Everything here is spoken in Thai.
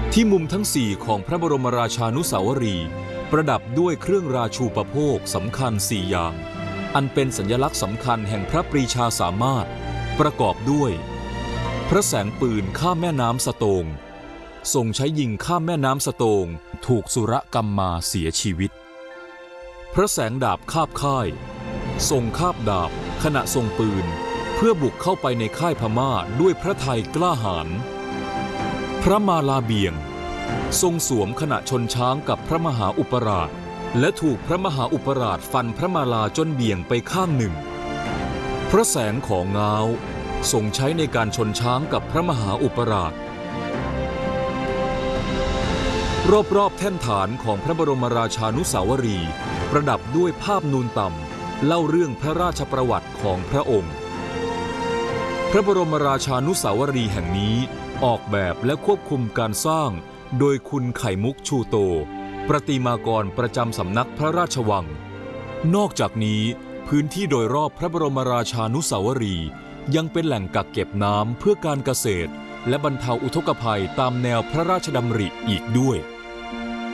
ที่มุมทั้ง4ของพระบรมราชานุสาวรีย์ประดับด้วยเครื่องราชูปโภคสำคัญ4อย่างอันเป็นสัญลักษณ์สำคัญแห่งพระปรีชาสามารถประกอบด้วยพระแสงปืนข้ามแม่น้ำสโตงทรงใช้ยิงข้ามแม่น้ำสโตงถูกสุรกำมาเสียชีวิตพระแสงดาบคาบค่ายทรงคาบดาบขณะทรงปืนเพื่อบุกเข้าไปในค่ายพม่าด้วยพระทัยกล้าหาญพระมาลาเบียงทรงสวมขณะชนช้างกับพระมหาอุปราชและถูกพระมหาอุปราชฟันพระมาลาจนเบี่ยงไปข้างหนึ่งพระแสงของง้าวทรงใช้ในการชนช้างกับพระมหาอุปราชรอบๆแท่นฐานของพระบรมราชานุสาวรีย์ประดับด้วยภาพนูนต่ำเล่าเรื่องพระราชประวัติของพระองค์พระบรมราชานุสาวรีย์แห่งนี้ออกแบบและควบคุมการสร้างโดยคุณไข่มุกชูโตประติมากรประจำสำนักพระราชวังนอกจากนี้พื้นที่โดยรอบพระบรมราชานุสาวรีย์ยังเป็นแหล่งกักเก็บน้ำเพื่อการเกษตรและบรรเทาอุทกภัยตามแนวพระราชดำริอีกด้วย